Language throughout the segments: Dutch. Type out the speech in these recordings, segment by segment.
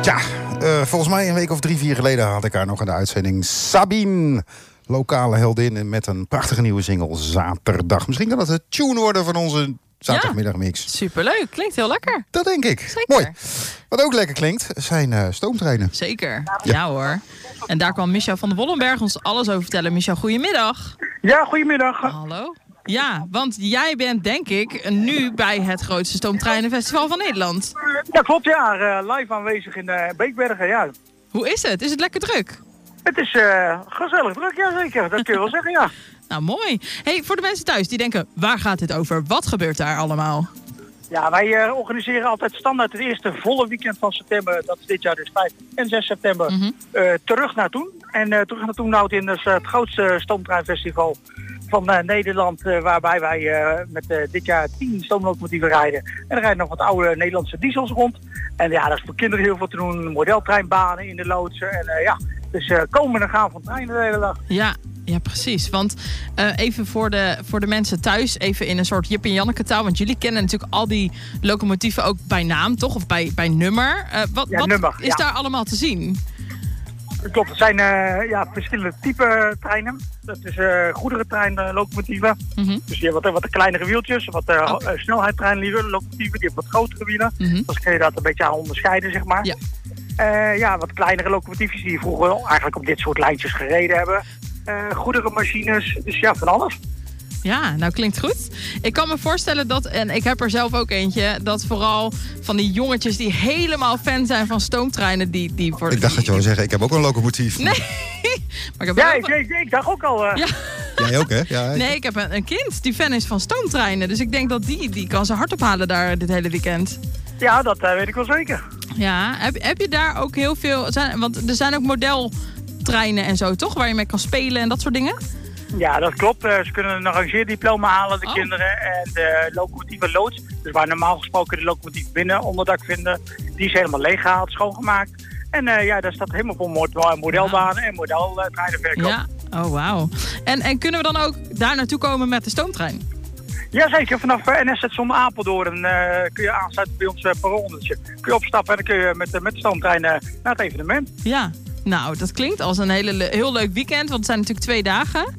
Tja, volgens mij een week of 3-4 geleden had ik haar nog in de uitzending. Sabine, lokale heldin met een prachtige nieuwe single Zaterdag. Misschien kan dat de tune worden van onze zaterdagmiddagmix. Superleuk, klinkt heel lekker. Dat denk ik. Zeker. Mooi. Wat ook lekker klinkt, zijn stoomtreinen. Zeker, ja hoor. En daar kwam Michel van der Wollenberg ons alles over vertellen. Michel, goedemiddag. Ja, goedemiddag. Hallo. Ja, want jij bent denk ik nu bij het grootste stoomtreinenfestival van Nederland. Ja, klopt, ja. Live aanwezig in Beekbergen, ja. Hoe is het? Is het lekker druk? Het is gezellig druk, ja zeker. Dat kun je wel zeggen, ja. Nou, mooi. Hey, voor de mensen thuis die denken, waar gaat dit over? Wat gebeurt daar allemaal? Ja, wij organiseren altijd standaard het eerste volle weekend van september. Dat is dit jaar dus 5 en 6 september. Terug naar toen. En terug naar toen houdt in dus het grootste stoomtreinfestival van Nederland. Waarbij wij met dit jaar 10 stoomlocomotieven rijden. En er rijden nog wat oude Nederlandse diesels rond. En ja, dat is voor kinderen heel veel te doen. Modeltreinbanen in de loodsen. En ja, dus komen en gaan van treinen de hele dag. Ja, precies. Want even voor de mensen thuis, even in een soort Jip en Janneke taal. Want jullie kennen natuurlijk al die locomotieven ook bij naam, toch? Of bij nummer. Wat nummer, is daar allemaal te zien? Klopt, het zijn verschillende type treinen. Dat is goederentreinlocomotieven. Dus je hebt wat kleinere wieltjes, wat snelheidstreinlocomotieven. Die hebben wat grotere wielen. Dus kun je dat een beetje aan onderscheiden, zeg maar. Ja. Wat kleinere locomotieven die vroeger eigenlijk op dit soort lijntjes gereden hebben. Goederenmachines, dus ja, van alles. Ja, nou klinkt goed. Ik kan me voorstellen dat, en ik heb er zelf ook eentje, dat vooral van die jongetjes die helemaal fan zijn van stoomtreinen, die worden... Ik dacht dat je wou zeggen, ik heb ook een locomotief. Nee. Maar ik heb ik dacht ook al... Ja. Jij ook, hè? Ja, nee, ik heb een kind die fan is van stoomtreinen. Dus ik denk dat die kan zijn hart ophalen daar dit hele weekend. Ja, dat weet ik wel zeker. Ja, heb je daar ook heel veel... Want er zijn ook modeltreinen en zo, toch? Waar je mee kan spelen en dat soort dingen? Ja, dat klopt. Ze kunnen een rangeerdiploma halen, de kinderen. En de locomotieve loods, dus waar normaal gesproken de locomotief binnen onderdak vinden, die is helemaal leeggehaald, schoongemaakt. En daar staat helemaal vol modelbanen en modeltreinenverkoop. Ja, oh wauw. En kunnen we dan ook daar naartoe komen met de stoomtrein? Jazeker, vanaf NS-station Apeldoorn kun je aansluiten bij ons perronnetje. Kun je opstappen en dan kun je met de stoomtrein naar het evenement. Ja, nou dat klinkt als een heel leuk weekend, want het zijn natuurlijk 2 dagen.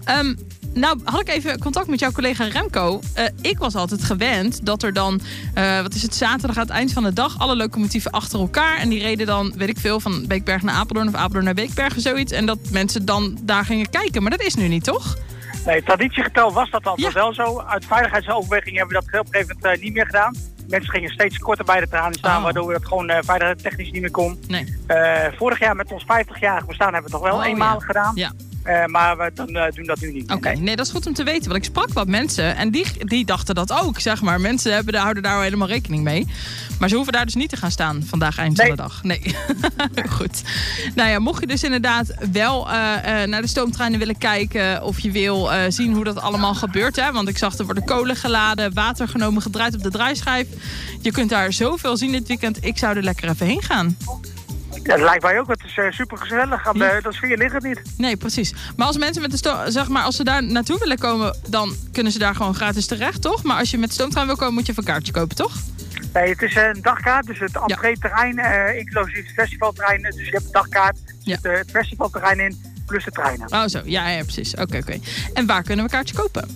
Nou had ik even contact met jouw collega Remco. Ik was altijd gewend dat er dan, zaterdag aan het eind van de dag, alle locomotieven achter elkaar. En die reden dan, weet ik veel, van Beekberg naar Apeldoorn of Apeldoorn naar Beekberg of zoiets. En dat mensen dan daar gingen kijken. Maar dat is nu niet, toch? Nee, traditiegetrouw was dat altijd wel zo. Uit veiligheidsoverweging hebben we dat op een gegeven moment niet meer gedaan. Mensen gingen steeds korter bij de traan staan, waardoor we dat gewoon veiligheidstechnisch niet meer kon. Nee. Vorig jaar met ons 50-jarig bestaan hebben we het nog wel eenmalig gedaan. Ja. Maar we doen dat nu niet. Oké, nee, dat is goed om te weten. Want ik sprak wat mensen en die dachten dat ook, zeg maar. Mensen houden daar helemaal rekening mee. Maar ze hoeven daar dus niet te gaan staan vandaag eind van de dag. Nee. Goed. Nou ja, mocht je dus inderdaad wel naar de stoomtreinen willen kijken, of je wil zien hoe dat allemaal gebeurt. Hè? Want ik zag, er worden kolen geladen, water genomen, gedraaid op de draaischijf. Je kunt daar zoveel zien dit weekend. Ik zou er lekker even heen gaan. Ja, dat lijkt mij ook. Het is super gezellig. Dat sfeer ligt het niet. Nee, precies. Maar als mensen als ze daar naartoe willen komen, dan kunnen ze daar gewoon gratis terecht, toch? Maar als je met stoomtrein wil komen, moet je even een kaartje kopen, toch? Nee, het is een dagkaart. Dus het entreeterrein, inclusief het festivalterrein. Dus je hebt een dagkaart. Het festivalterrein in, plus de treinen. Oh zo, ja precies. Oké. En waar kunnen we een kaartje kopen?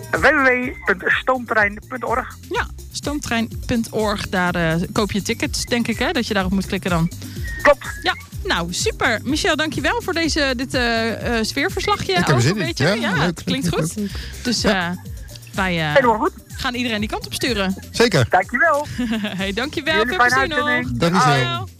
www.stoomtrein.org. Ja, stoomtrein.org. Daar koop je tickets, denk ik, hè? Dat je daarop moet klikken dan. Klopt. Ja, nou super. Michel, dankjewel voor dit sfeerverslagje. Ik heb er zin in. Ja, het klinkt goed. Dus wij gaan iedereen die kant op sturen. Zeker. Dankjewel. Hey, dankjewel. Jullie fijne uitzending. Dag Michel.